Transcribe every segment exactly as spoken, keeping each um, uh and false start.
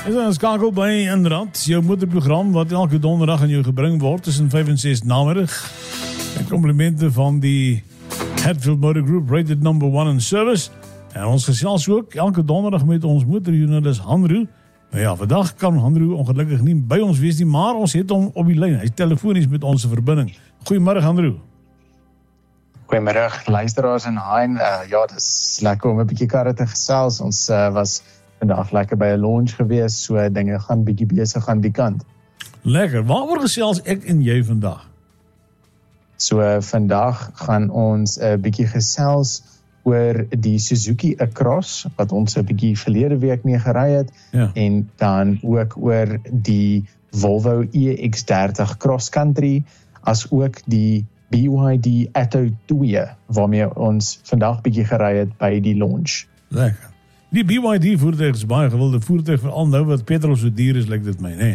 Is een skakel by Inderdaad, jou motorprogram wat elke donderdag aan jou gebring word tussen vyf en ses namiddag. En komplimente van die Hatfield Motor Group, rated number one in service. En ons gesels ook elke donderdag met ons motorjoernalis Hanro. Nou ja, vandag kan Hanro ongelukkig nie by ons wees nie, maar ons het hom op die lyn. Hy is telefonies met ons verbinding. Goeiemôre Hanro. Goeiemôre luisteraars en Hein. Uh, ja, dit is lekker om 'n bietjie karre te gesels. Ons uh, was vandag lekker by 'n launch gewees, so dinge gaan bietjie besig aan die kant. Lekker. Waaroor gesels ek en jy vandag? So uh, vandag gaan ons 'n uh, bietjie gesels oor die Suzuki Across wat ons 'n bietjie verlede week mee gery het, ja. En dan ook oor die Volvo E X dertig Cross Country, as ook die B Y D Atto twee waarmee ons vandag bietjie gery het by die launch. Lekker. Die B Y D voertuig is baie gewilde voertuig, veral nou wat petrol so duur is, lyk dit my, nee.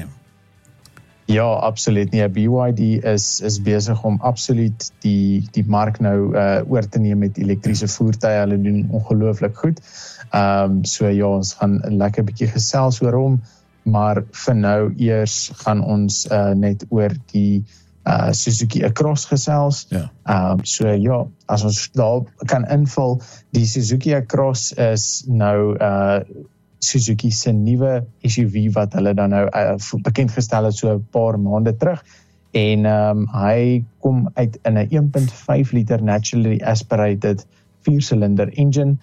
Ja, absoluut. Nee, B Y D is is besig om absoluut die die mark nou uh, oor te neem met elektriese voertuie. Hulle doen ongelooflik goed. Ehm um, so ja, ons gaan 'n lekker bietjie gesels oor hom, maar vir nou eers gaan ons uh, net oor die uh, Suzuki Across gesels. Ja. Um, so ja, as ons daar kan invul, die Suzuki Across is nou uh, Suzuki se nuwe S U V wat hulle dan nou uh, bekend gestel het so 'n paar maande terug. En um, hy kom uit in 'n een komma vyf liter naturally aspirated vier-silinder engine,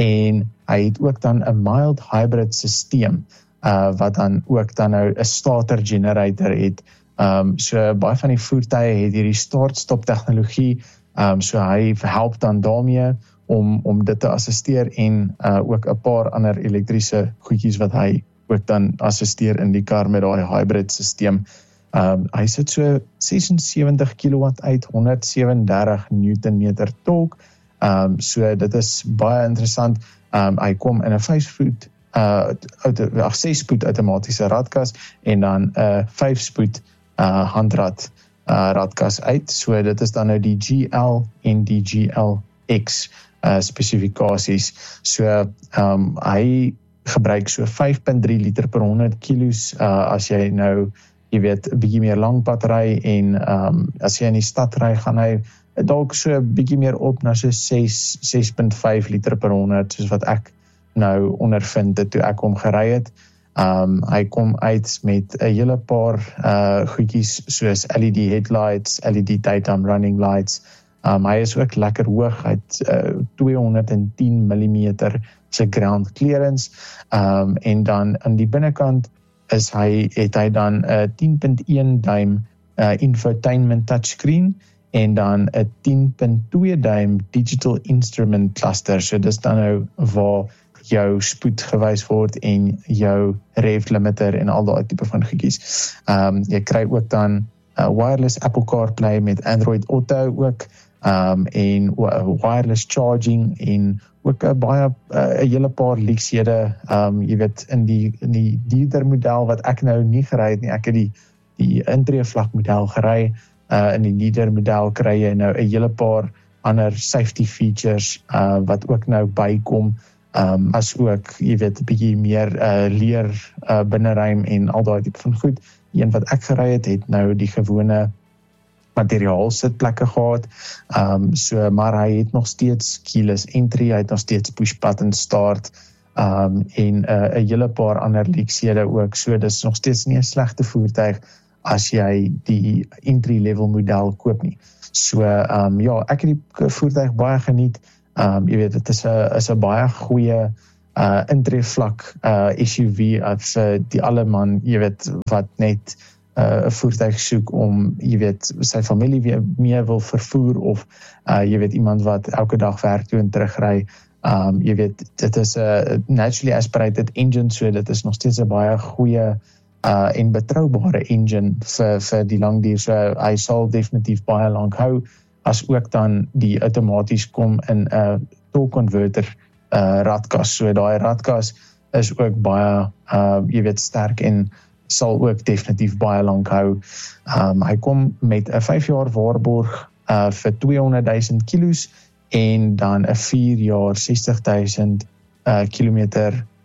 en hy het ook dan 'n mild hybrid stelsel uh, wat dan ook dan nou 'n starter generator het. Um, so baie van die voertuie het hierdie start-stop tegnologie, um, so hy help dan daarmee om om dit te assisteer, en uh, ook 'n paar ander elektriese goedjies wat hy ook dan assisteer in die kar met daai hybrid stelsel. Um, hy sit so ses en sewentig kilowatt uit, honderd sewe en dertig newtonmeter torque. Um, so dit is baie interessant. Um, hy kom in 'n vyf-spoed uh, ag ses-spoed outomatiese radkas en dan 'n uh, vyf-spoed uh, handrad uh, radkas uit. So dit is dan nou die G L en die G L X uh, spesifikasies. So um, hy gebruik so vyf komma drie liter per honderd kilos uh, as jy nou, jy weet, 'n bietjie meer langpad ry, en um, as jy in die stad ry, gaan hy dalk so 'n bietjie meer op na so ses komma vyf liter per honderd, soos wat ek nou ondervind het toe ek hom gery het. Um, hy kom uit met 'n hele paar uh, goedjies soos L E D headlights, L E D daytime running lights. Um, hy is ook lekker hoog, hy het uh, tweehonderdtien millimeter se ground clearance, um, en dan aan die binnekant is hy, het hy dan 'n uh, tien komma een duim uh, infotainment touchscreen, en dan 'n tien komma twee duim digital instrument cluster. So dis dan nou waar jou spoed gewys word en jou rev limiter en al daai tipe van goedjies. Um, jy kry ook dan uh, wireless Apple CarPlay met Android Auto ook, um, en uh, wireless charging, en ook 'n uh, baie 'n uh, hele paar leksede, um, jy weet, in die in die duurder model wat ek nou nie gery het nie. Ek het die die intreevlak model gery. Uh, in die duurder model kry jy nou 'n hele paar ander safety features uh, wat ook nou bykom. Um, as ook, jy weet, 'n bietjie meer uh, leer uh, binneruim en al daai tipe van goed. Die een wat ek gery het, het nou die gewone materiaal sitplekke gehad. Um, so, maar hy het nog steeds keyless entry, hy het nog steeds push button start, um, en 'n uh, hele paar ander leksede ook. So, dis nog steeds nie 'n slegte voertuig as jy die entry level model koop nie. So, um, ja, ek het die voertuig baie geniet. Um, jy weet, dit is 'n is 'n baie goeie uh, intreevlak uh, S U V uh, vir die alle man, jy weet, wat net 'n uh, voertuig soek om, jy weet, sy familie weer meer wil vervoer, of uh, jy weet, iemand wat elke dag werk toe en terugry. Um, jy weet, dit is 'n uh, naturally aspirated engine, so dit is nog steeds 'n baie goeie uh, en betroubare engine vir vir die langduur. So hy sal definitief baie lank hou, as ook dan die outomaties kom in 'n uh, torque converter uh, radkas. So daai radkas is ook baie uh, jy weet, sterk en sal ook definitief baie lank hou. Um, hy kom met 'n vyf jaar waarborg uh, vir tweehonderdduisend kilos, en dan 'n vier jaar sestig duisend uh, kilometer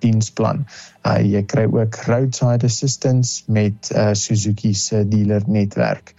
diensplan. Uh, jy kry ook roadside assistance met uh, Suzuki se dealer netwerk.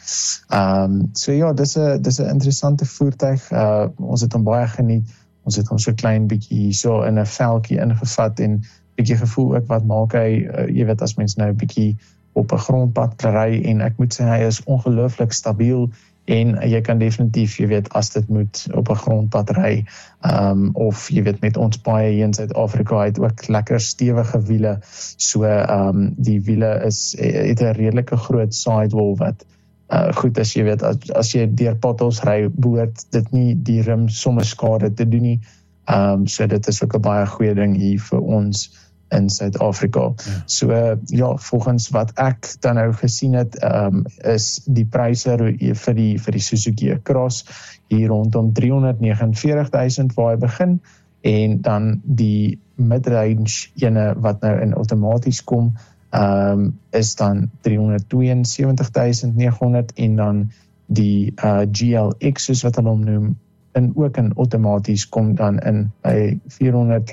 Um, so ja, dis 'n dis 'n interessante voertuig. Uh, ons het hom baie geniet. Ons het hom so klein bietjie hierso in 'n veltjie ingevat en bietjie gevoel ook wat maak hy, uh, jy weet as mens nou bietjie op 'n grondpad ry en ek moet sê hy is ongelooflik stabiel. En jy kan definitief, jy weet, as dit moet op 'n grondpad ry, um, of jy weet, met ons paaie hier in Suid-Afrika, het ook lekker stewige wiele, so um, die wiele is, het 'n redelike groot sidewall wat uh, goed is, jy weet, as, as jy deur potholes ry, behoort dit nie die rim sommer skade te doen nie, um, so dit is ook 'n baie goeie ding hier vir ons in Suid-Afrika. Ja. So ja, volgens wat ek dan nou gesien het, um, is die pryse vir die vir die Suzuki Cross hier rondom driehonderd negenenveertig duisend waar hy begin, en dan die mid-range ene wat nou in outomaties kom, um, is dan driehonderd tweeënsewentig duisend negehonderd, en dan die uh, G L X soos wat hulle hom noem, en ook in outomaties kom dan in by vierhonderd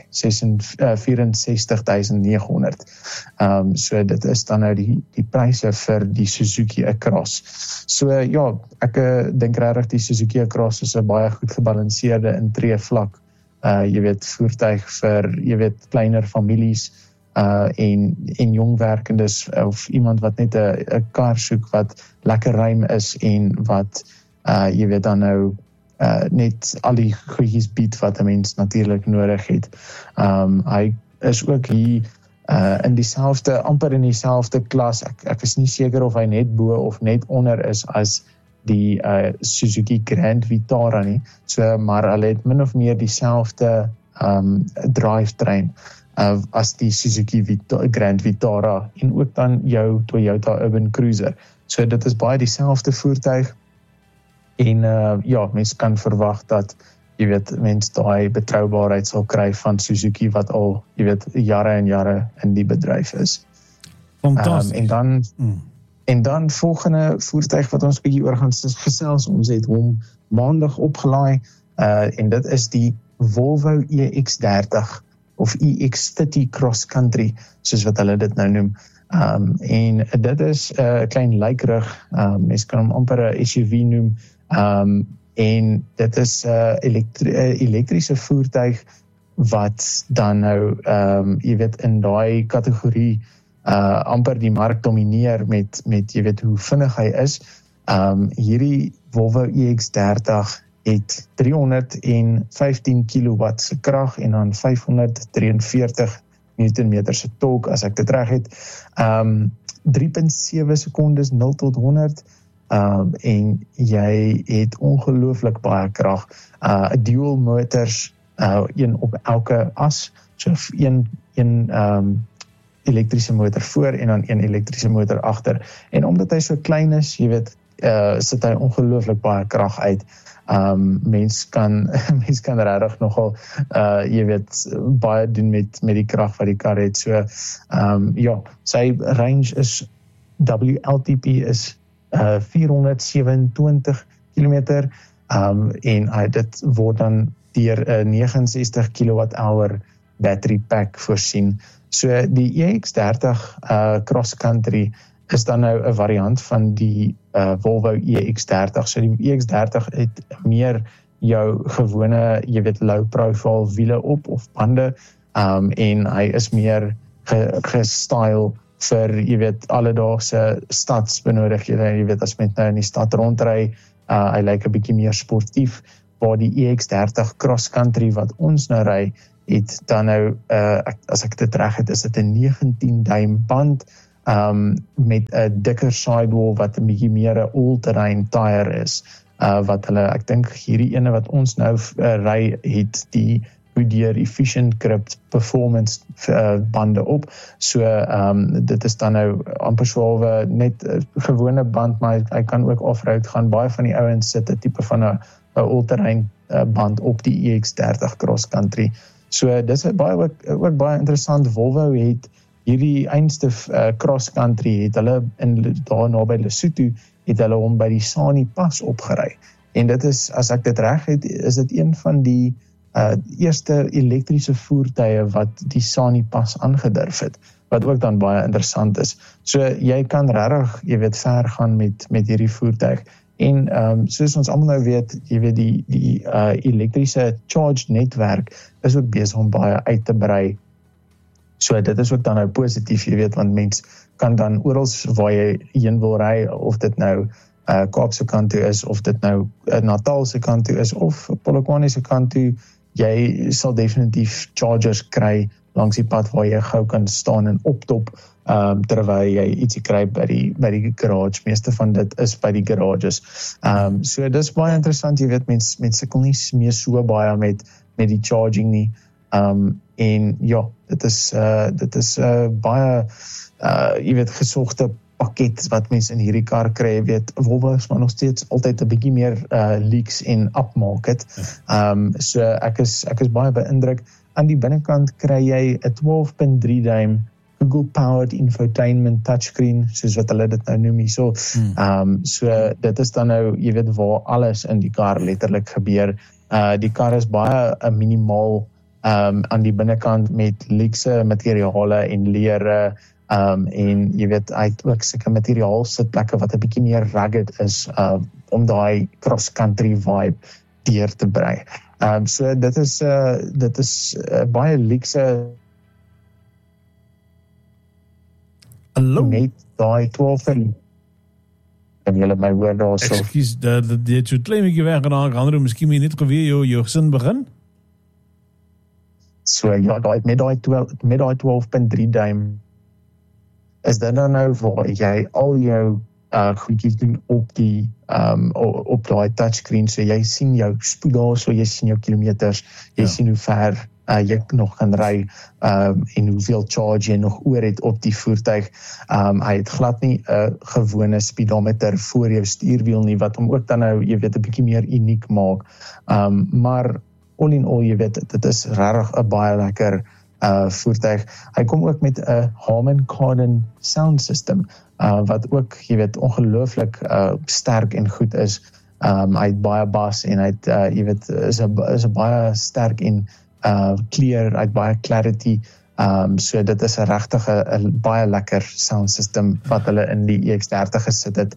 vierensestig duisend negehonderd. Um, so dit is dan nou die, die pryse vir die Suzuki Cross. So ja, ek uh, dink regtig die Suzuki Cross is 'n baie goed gebalanseerde intree vlak. Uh, jy weet, voertuig vir, jy weet, kleiner families, uh, en, en jongwerkendes, of iemand wat net 'n kar soek wat lekker ruim is, en wat, uh, jy weet dan nou, Uh, net al die goedjies bied wat 'n mens natuurlik nodig het. Um, hy is ook hier uh, in dieselfde, amper in dieselfde klas. Ek, ek is nie seker of hy net bo of net onder is as die uh, Suzuki Grand Vitara nie. So, maar hulle het min of meer dieselfde um, drivetrain uh, as die Suzuki Vita, Grand Vitara, en ook dan jou Toyota Urban Cruiser. So dit is baie dieselfde voertuig. En uh, ja, mens kan verwag dat, jy weet, mens daai betroubaarheid sal kry van Suzuki wat al, jy weet, jare en jare in die bedryf is. Fantasties. Um, en dan mm. en dan volgende voertuig wat ons bietjie oor gaan gesels, ons het hom maandag opgelaai, uh, en dit is die Volvo E X dertig of E X dertig Cross Country, soos wat hulle dit nou noem. Um, en dit is 'n uh, klein lijkrug, um, mens kan hom amper 'n S U V noem, um, en dit is 'n uh, elektri uh, elektriese voertuig wat dan nou, um, jy weet, in daai kategorie uh, amper die mark domineer met, met jy weet, hoe vinnig hy is. Um, hierdie Volvo E X dertig het driehonderdvyftien kilowatt se krag en dan vyfhonderddrieënveertig newtonmeter se torque, as ek dit reg het. Um, drie komma sewe sekondes nul tot honderd, um, en jy het ongelooflik baie krag. Uh, dual motors, uh, een op elke as, so een, een um, elektriese motor voor en dan een elektriese motor agter. En omdat hy so klein is, jy weet, uh, sit hy ongelooflik baie krag uit. Um, mens kan, mens kan regtig nogal, uh, jy weet, baie doen met, met die krag wat die kar het. So, um, ja, sy range is, W L T P is uh, vierhonderdsewenentwintig kilometer, um, en uh, dit word dan deur 'n negenensestig kilowatt hour battery pack voorsien. So die E X dertig uh, Cross Country is dan nou 'n variant van die uh, Volvo E X dertig. So die E X dertig het meer jou gewone, jy weet, low profile wiele op of bande, um, en hy is meer ge, gestyle vir, jy weet, alledaagse stadsbenodigdhede. Jy weet, as mens nou in die stad rondry, uh, hy lyk 'n bietjie meer sportief, waar die E X dertig Cross Country wat ons nou ry, het dan nou, uh, as ek dit reg het, is dit 'n negentien duim band, um, met 'n dikker sidewall wat 'n bietjie meer 'n all-terrain tire is, uh, wat hulle, ek dink hierdie ene wat ons nou uh, ry, het die Goodyear Efficient Grip Performance uh, bande op. So um, dit is dan nou amper so net 'n gewone band, maar hy, hy kan ook off-road gaan. Baie van die ouens sit 'n tipe van 'n all-terrain uh, band op die E X dertig Cross Country. So dis baie ook, ook baie interessant. Volvo het hierdie einste uh, Cross Country, het hulle in daar naby Lesotho, het hulle hom by die Sani Pas opgery. En dit is, as ek dit reg het, is dit een van die uh, eerste elektriese voertuie wat die SANI pas aangedurf het, wat ook dan baie interessant is. So jy kan regtig, jy weet, ver gaan met met hierdie voertuig. En um, soos ons almal nou weet, jy weet die die uh, elektriese charge netwerk is ook besig om baie uit te brei. So dit is ook dan nou positief, jy weet, want mens kan dan oral waar jy heen wil ry, of dit nou uh, Kaapse kant toe is, of dit nou uh, Natalse kant toe is, of Polokwane se kant toe, jy sal definitief chargers kry langs die pad waar jy gou kan staan en optop, um, terwyl jy ietsie kry by die, by die garage. Meeste van dit is by die garages. Um, so dis baie interessant, jy weet, mens, mens sukkel nie meer so baie met, met die charging nie. Um, en ja, dit is, uh, dit is uh, baie, uh, jy weet, gesogte pakket wat mense in hierdie kar kry, jy weet, Volvo is maar nog steeds altyd 'n bietjie meer uh, leaks en upmarket. Um, so ek is, ek is baie beïndruk. Aan die binnekant kry jy 'n twaalf punt drie duim Google-powered infotainment touchscreen, soos wat hulle dit nou noem hier. So, hmm. um, so dit is dan nou, jy weet, waar alles in die kar letterlik gebeur. Uh, die kar is baie uh, minimaal um, aan die binnekant met luxe materiale en leere, um, en jy weet, hy het ook sulke materiaal sitplekke wat 'n bietjie meer rugged is, uh, om daai cross-country vibe deur te brei. Um, so dit is, uh, dit is uh, baie luxe Hallo? Met daai twaalf en en julle my woord daar so. Ekskuus, dit het so klein bietjie weggeraak, Andrew, miskien moet jy net weer jou, jou gesin begin? So ja, daai met daai twaalf met daai twaalf punt drie duim is dit dan nou waar jy al jou uh, goedjies doen op die um, op daai touchscreen, so jy sien jou spoed daar, so jy sien jou kilometers, jy ja. sien hoe ver Uh, jy nog kan ry, um, en hoeveel charge jy nog oor het op die voertuig. Um, hy het glad nie 'n uh, gewone speedometer voor jou stuurwiel nie, wat hom ook dan nou, jy weet, 'n bietjie meer uniek maak. Um, maar all in all, jy weet, dit is regtig 'n baie lekker uh, voertuig. Hy kom ook met 'n Harman Kardon sound system, uh, wat ook, jy weet, ongelooflik uh, sterk en goed is. Um, hy het baie bas en hy het, uh, jy weet, is 'n is 'n baie sterk en Uh, clear, uit baie clarity, um, so dit is 'n regtige 'n baie lekker sound system wat hulle in die E X dertig gesit het.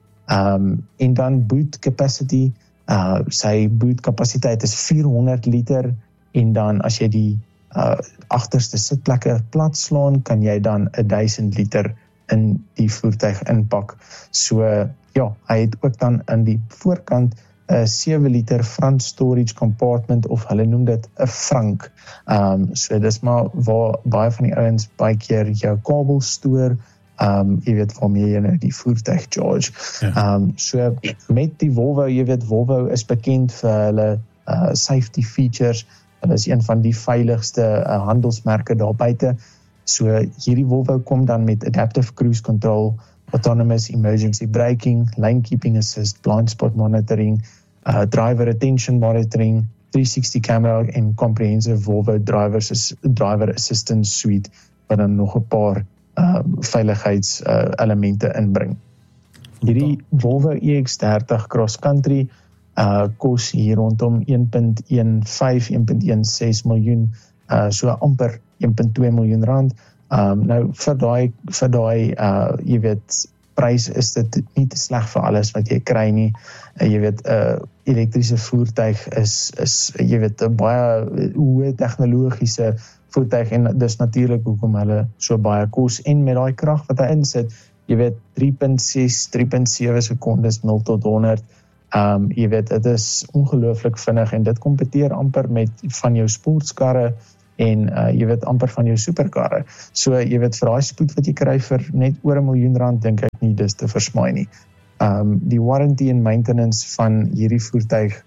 Um, en dan boot capacity, uh, sy boot kapasiteit is vierhonderd liter, en dan as jy die uh, agterste sitplekke plat slaan, kan jy dan duisend liter in die voertuig inpak. So ja, hy het ook dan in die voorkant 'n sewe liter front storage compartment, of hulle noem dit 'n frank. Um, so dis maar waar baie van die ouens baie keer jou kabel stoor, um, jy weet, waarmee jy nou die voertuig charge. Ja. Um, so met die Volvo, jy weet, Volvo is bekend vir hulle uh, safety features. Hulle is een van die veiligste uh, handelsmerke daar buite. So hierdie Volvo kom dan met adaptive cruise control, autonomous emergency braking, lane keeping assist, blind spot monitoring, uh, driver attention monitoring, three sixty camera en comprehensive Volvo drivers, driver assistance suite, wat dan nog 'n paar uh, veiligheids uh, elemente inbring. Hierdie Volvo E X dertig cross country uh, kos hier rondom een punt een vyf, een punt een ses miljoen, uh, so amper een punt twee miljoen rand. Um, nou vir daai vir daai uh, jy weet, prys is dit nie te sleg vir alles wat jy kry nie. Uh, jy weet, 'n uh, elektriese voertuig is is jy weet 'n baie hoë tegnologiese voertuig, en dis natuurlik hoekom hulle so baie kos, en met daai krag wat hy insit, jy weet, drie punt ses, drie punt sewe sekondes nul tot honderd. Um, jy weet, dit is ongelooflik vinnig, en dit kompeteer amper met van jou sportskarre en uh, jy weet, amper van jou superkarre. So jy weet, vir daai spoed wat jy kry vir net oor 'n miljoen rand, dink ek nie dis te versmaai nie. Um, die warranty en maintenance van hierdie voertuig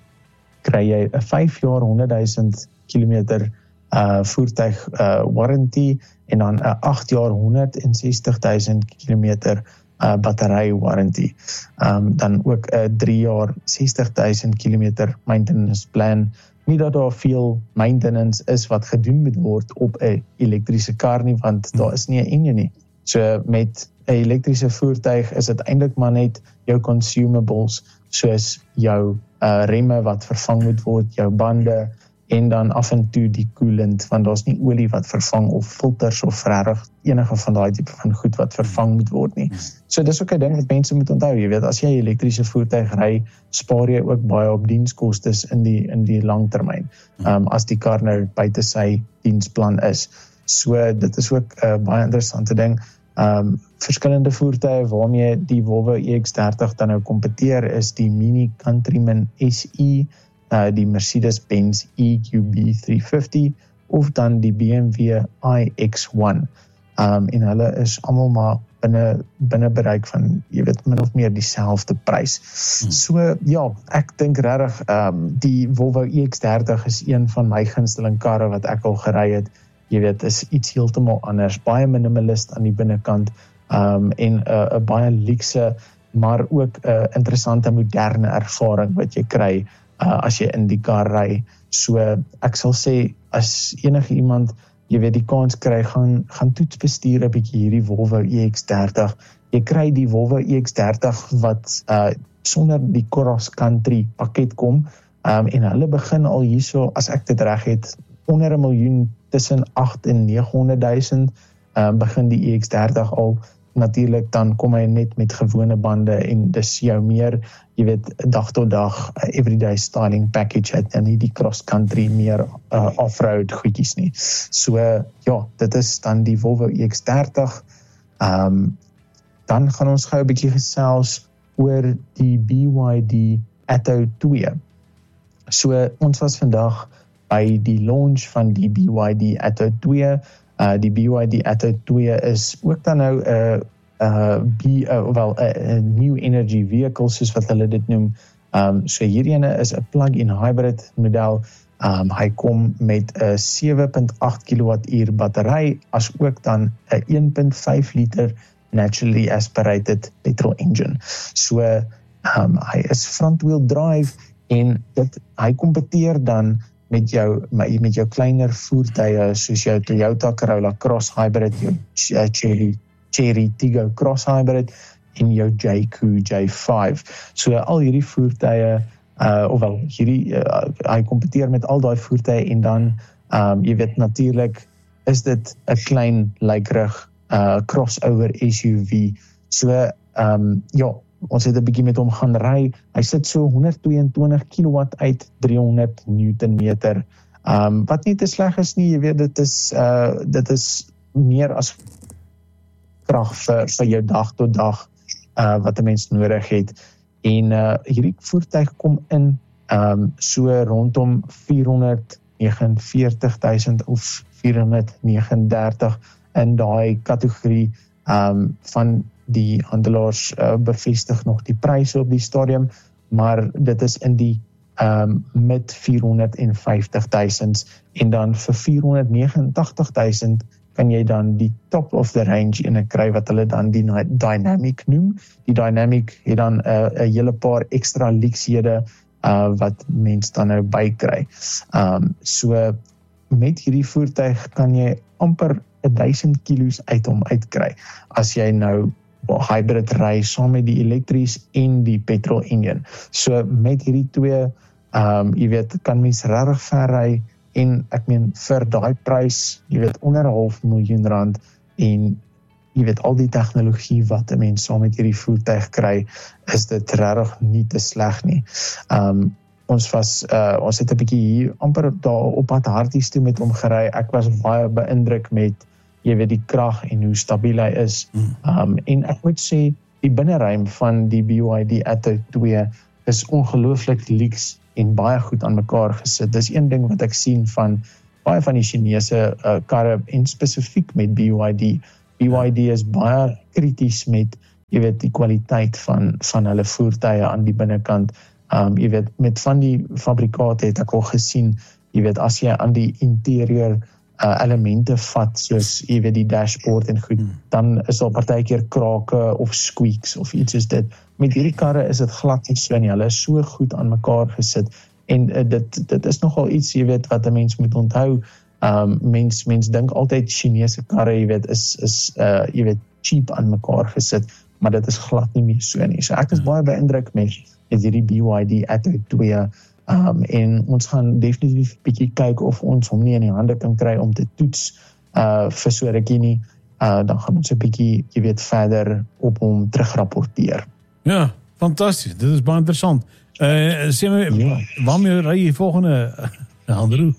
kry jy 'n vyf jaar honderd duisend kilometer uh, voertuig uh, warranty, en dan 'n agt jaar honderd sestig duisend kilometer uh, battery warranty. Um, dan ook 'n drie jaar sestig duisend kilometer maintenance plan. Nie dat daar veel maintenance is wat gedoen moet word op 'n elektriese kar nie, want daar is nie 'n enjin nie. So met 'n elektriese voertuig is dit eintlik maar net jou consumables, soos jou uh, remme wat vervang moet word, jou bande en dan af en toe die coolant, want daar's nie olie wat vervang of filters of regtig enige van daai tipe van goed wat vervang moet word nie. So dis ook 'n ding wat mense moet onthou, jy weet, as jy 'n elektriese voertuig ry, spaar jy ook baie op dienskostes in die in die langtermyn. Um, as die kar nou buite sy diensplan is. So dit is ook 'n uh, baie interessante ding. Um, verskillende voertuie waarmee die Volvo E X dertig dan nou kompeteer is die Mini Countryman S E, uh, die Mercedes-Benz E Q B drie vyftig of dan die B M W I X one. Um, en hulle is almal maar binne binne bereik van, jy weet, min of meer dieselfde prys. Hmm. So ja, ek dink regtig um, die Volvo E X dertig is een van my gunsteling karre wat ek al gery het. Jy weet, is iets heeltemal anders, baie minimalist aan die binnekant, um, en 'n uh, baie luukse, maar ook 'n uh, interessante moderne ervaring wat jy kry uh, as jy in die kar ry. So ek sal sê, as enige iemand, jy weet, die kans kry, gaan, gaan toets bestuur 'n bietjie hierdie Volvo E X dertig. Jy kry die Volvo E X dertig wat uh, sonder die Cross Country pakket kom, um, en hulle begin al hierso, as ek dit reg het, onder 'n miljoen, tussen agt en neghonderdduisend, um, begin die E X dertig al. Natuurlik dan kom hy net met gewone bande en dis jou meer, jy weet, dag tot dag uh, everyday styling package het en nie die cross country meer uh, off-road goedjies nie. So uh, ja, dit is dan die Volvo E X dertig. Um, dan gaan ons gou 'n bietjie gesels oor die B Y D Atto twee. So ons was vandag by die launch van die B Y D Atto twee. Uh, die B Y D Atto twee is ook dan nou 'n uh, uh, B, uh, wel 'n uh, new energy vehicle, soos wat hulle dit noem. Um, so hierdie ene is 'n plug-in hybrid model. Um, hy kom met 'n sewe komma agt kilowattuur battery, as ook dan 'n een komma vyf liter naturally aspirated petrol engine. So um, hy is front wheel drive en dit hy kompeteer dan met jou met jou kleiner voertuie soos jou Toyota Corolla Cross Hybrid, jou Cherry Cherry Tiggo Cross Hybrid en jou J Q J vyf. So al hierdie voertuie uh ofwel hierdie uh, hy kompeteer met al daai voertuie en dan um jy weet natuurlik is dit 'n klein lykerig uh crossover S U V. So um ja, ons het 'n bietjie met hom gaan ry. Hy sit so honderd twee en twintig kilowatt uit, driehonderd newtonmeter. Um wat nie te sleg is nie, jy weet, dit is uh dit is meer as krag vir vir jou dag tot dag uh wat 'n mens nodig het. En uh hierdie voertuig kom in um so rondom vierhonderd negenenveertig duisend of vierhonderd negenendertig in daai kategorie. Um van die handelaars uh, bevestig nog die pryse op die stadium, maar dit is in die um, met vierhonderd vyftig duisend en dan vir vierhonderd negenentagtig duisend kan jy dan die top of the range in 'n kry wat hulle dan die Dynamic noem. Die Dynamic het dan 'n uh, 'n hele paar ekstra luksehede uh, wat mens dan nou bykry. Um, so met hierdie voertuig kan jy amper duisend kilos uit hom uitkry as jy nou hybrid ry saam met die elektries en die petrol engine. So met hierdie twee, um, jy weet, kan mens regtig ver ry en ek meen vir daai prys, jy weet, onder 'n half miljoen rand en jy weet al die tegnologie wat 'n mens saam met hierdie voertuig kry, is dit regtig nie te sleg nie. Um, ons was uh, ons het 'n bietjie hier amper daar op pad Harties toe met hom gery. Ek was baie beïndruk met jy weet die krag en hoe stabiel hy is. Um, en ek moet sê, die binneruim van die B Y D Atto twee is ongelooflik luks en baie goed aan mekaar gesit. Dis een ding wat ek sien van baie van die Chinese uh, karre en spesifiek met B Y D. B Y D is baie krities met, jy weet, die kwaliteit van, van hulle voertuie aan die binnekant. Um, jy weet, met van die fabrikate het ek al gesien, jy weet, as jy aan die interieur Uh, elemente vat, soos jy weet die dashboard en goed, hmm. dan is daar partykeer krake of squeaks of iets is dit. Met hierdie karre is dit glad nie so nie, hulle is so goed aan mekaar gesit en uh, dit, dit is nogal iets, jy weet, wat 'n mens moet onthou. Um, mens, mens dink altyd Chinese karre, jy weet, is, is uh, jy weet, cheap aan mekaar gesit, maar dit is glad nie meer so nie. So ek is baie beïndruk met, met hierdie B Y D Atto twee. Um, en ons gaan definitief 'n bietjie kyk of ons hom nie in die hande kan kry om te toets uh, vir so rukkie nie. Uh, dan gaan ons 'n bietjie, jy weet, verder op hom terugrapporteer. Ja, fantasties. Dit is baie interessant. Uh, sê my, Ja. waarmee ry jy volgende, uh, Andrew?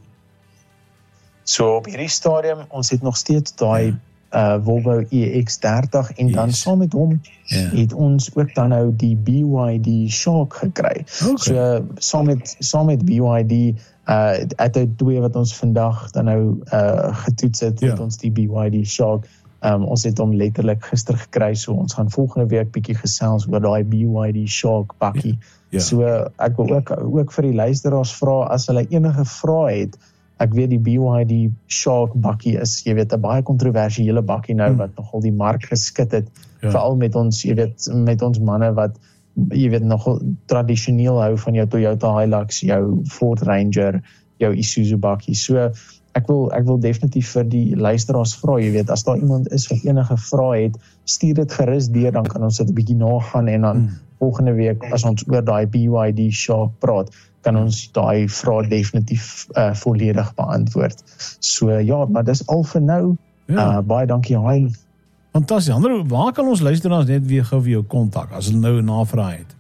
So op hierdie stadium, ons het nog steeds daai uh, Volvo E X dertig en yes. dan saam met hom Ja. het ons ook dan nou die B Y D Shark gekry. Okay. So saam met saam met B Y D uh uit die twee wat ons vandag dan nou uh getoets het, Ja. het ons die B Y D Shark. Um, ons het hom letterlik gister gekry, so ons gaan volgende week bietjie gesels oor daai B Y D Shark bakkie. Ja. So ek wil ook ook vir die luisteraars vra as hulle enige vrae het. Ek weet die B Y D Shark bakkie is, jy weet, 'n baie kontroversiële bakkie nou, hmm. wat nogal die mark geskit het, Ja. veral met ons, jy weet, met ons manne wat, jy weet, nogal tradisioneel hou van jou Toyota Hilux, jou Ford Ranger, jou Isuzu bakkie. So ek wil ek wil definitief vir die luisteraars vra, jy weet, as daar iemand is wat enige vrae het, stuur dit gerus deur, dan kan ons dit 'n bietjie nagaan en dan hmm. volgende week as ons oor daai B Y D Shark praat, kan ons daai vrae definitief uh, volledig beantwoord. So ja, maar dis al vir nou. Ja. Uh, baie dankie, Hein. Fantasties. Andrew, waar kan ons luisteraars net weer gou vir jou kontak, as hulle nou 'n navraag het?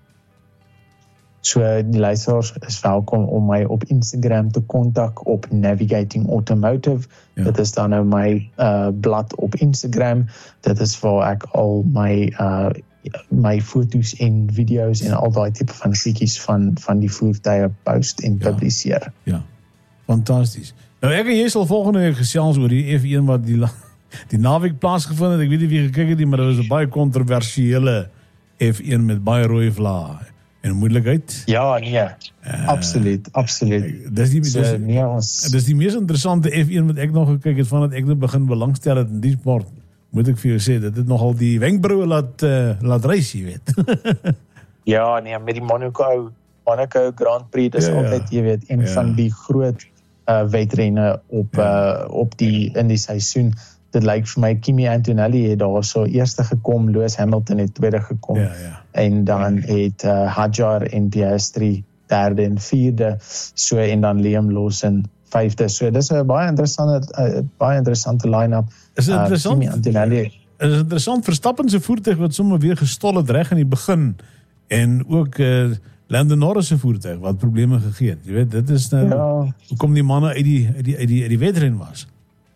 So die luisteraars is welkom om my op Instagram te kontak op Navigating Automotive. Ja. Dit is dan nou my uh, blad op Instagram. Dit is waar ek al my uh, my foto's en video's en al daai tipe van goedjies van van die voertuie post en Ja. publiseer. Ja, fantasties. Nou ek en jy sal volgende week gesels oor die F een wat die, la- die naweek plaasgevind het. Ek weet nie wie gekyk het nie, maar dit was 'n baie kontroversiële F een met baie rooi vlae en moeilikheid. Ja, nee. Uh, absoluut, absoluut. Dis die So, dis, nee, ons dis die mees interessante F een wat ek nog gekyk het vandat ek nou begin belangstel het in die sport. Moet ek vir jou sê, dit het nogal die wenkbroue laat uh, laat reis, jy weet. ja, nee, met die Monaco Monaco Grand Prix, dis Ja, ja. altyd, jy weet, een Ja. van die groot uh, wedrenne op Ja. uh, op die in die seisoen. Dit lyk vir my Kimi Antonelli het daar so eerste gekom, Lewis Hamilton het tweede gekom. Ja, ja. En dan het uh, Hadjar en Piastri derde en vierde, so en dan Liam Lawson vyfde. So dis 'n baie interessante uh, baie interessante line-up. Is dit Uh, interessant? Kimi Antonelli Is interessant, Verstappen se voertuig wat sommer weer gestol het reg in die begin en ook uh, Lando Norris se voertuig wat probleme gegee het. Jy weet, dit is nou Ja. hoekom die manne uit die uit die uit die, uit die wedren was.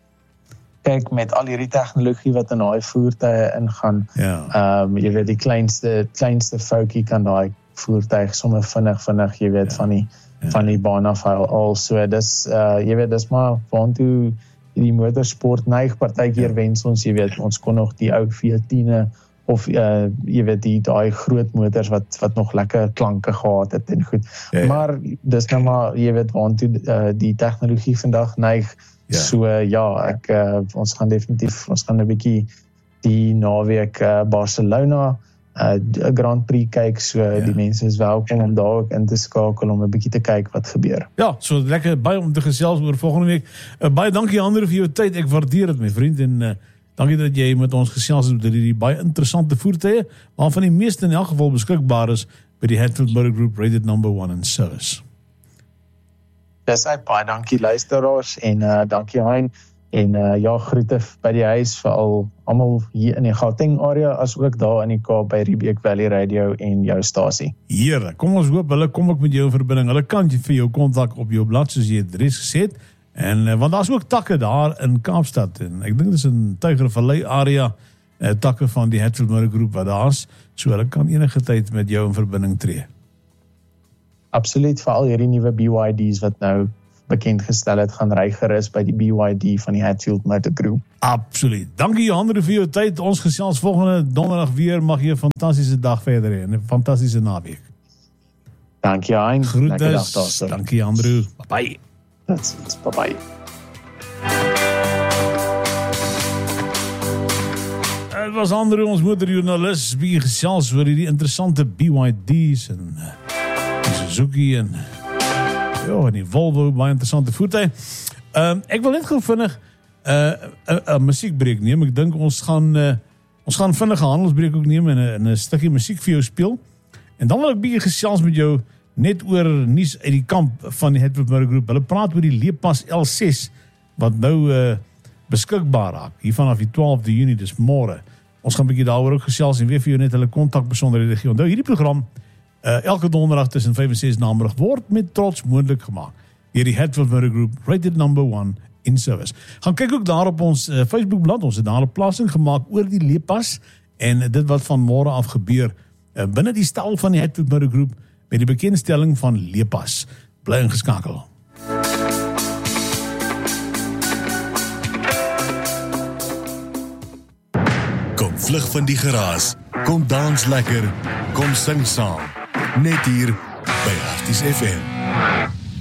kyk met al hierdie tegnologie wat in daai voertuie ingaan. Ja. Ehm um, jy weet die kleinste kleinste foutjie kan daai voertuig sommer vinnig vinnig jy weet Ja. van die Ja. van die baan af al also dis uh jy weet dis maar waantoe die motorsport neig. Partykeer Ja. wens ons jy weet ons kon nog die ou V tien'e of uh jy weet die daai groot motors wat wat nog lekker klanke gehad het en goed. Ja, ja. Maar dis nou maar jy weet waantoe uh, die tegnologie vandag neig. Ja. So uh, ja, ek uh, ons gaan definitief ons gaan 'n bietjie die naweek uh, Barcelona uh, Grand Prix kyk, so Ja. ja. die mense is welkom om daar ook in te skakel om 'n bietjie te kyk wat gebeur. Ja, so lekker baie om te gesels oor volgende week. Uh, baie dankie Andre vir jou tyd. Ek waardeer dit my vriend en uh, dankie dat jy met ons gesels het oor hierdie baie interessante voertuie, waarvan die meeste in elk geval beskikbaar is by die Hatfield Motor Group Rated Number One in Service. Dis hy, baie dankie luisteraars en uh, dankie Hein en uh, ja, groete by die huis vir al almal hier in die Gauteng area as ook daar in die Kaap by Riebeek Valley Radio en jou stasie. Heerlik. Kom ons hoop hulle kom ook met jou in verbinding. Hulle kan vir jou kontak op jou blad soos jy dit reeds gesê het. En uh, want daar's ook takke daar in Kaapstad en ek dink dit is in Tygervallei area uh, takke van die Hatfield Motor Group wat daar's, so hulle kan enige tyd met jou in verbinding tree. Absoluut, vir al hierdie nuwe B Y D's wat nou bekend gestel het, gaan ry gerus by die B Y D van die Hatfield Motor Group. Absoluut. Dankie Johan vir jou tyd. Ons gesels volgende donderdag weer. Mag jy 'n fantastiese dag verder hê en 'n fantastiese naweek. Dankie Hein. Lekker dag Groetes. daarso. Dankie Andrew. Bye bye. That's it. Bye bye. Dit was Andrew, ons motorjoernalis, bietjie gesels oor hierdie interessante B Y D's en uh, die Suzuki en ja, en die Volvo, baie interessante voertuie. Ehm um, ek wil net gou vinnig 'n uh, 'n uh, uh, musiekbreek neem. Ek dink ons gaan uh, ons gaan vinnige handelsbreek ook neem en 'n 'n stukkie musiek vir jou speel. En dan wil ek bietjie gesels met jou net oor nuus uit die kamp van die Hatfield Motor Group. Hulle praat oor die Leappas L ses, wat nou uh, beskikbaar raak, hier vanaf die twaalfde Junie, dis môre. Ons gaan 'n bietjie daaroor ook gesels en weer vir jou net hulle kontakbesonderhede gee. Onthou, hierdie program, uh, elke donderdag tussen vyf en ses namiddag, word met trots moontlik gemaak deur die Hatfield Motor Group, rated number one in service. Gaan kyk ook daar op ons uh, Facebookblad, ons het daar 'n plasing gemaak oor die Leappas, en dit wat van môre af gebeur, uh, binne die stal van die Hatfield Motor Group, met die bekendstelling van Leappas. Bly ingeskakel. Kom vlug van die geraas, kom dans lekker, kom sing saam, net hier by Harties F M.